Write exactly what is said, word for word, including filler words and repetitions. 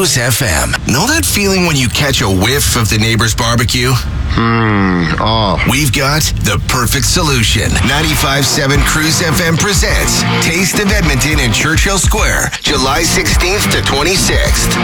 Cruise F M. Know that feeling when you catch a whiff of the neighbor's barbecue? Hmm, oh. We've got the perfect solution. ninety-five point seven Cruise F M presents Taste of Edmonton in Churchill Square, July sixteenth to twenty-sixth.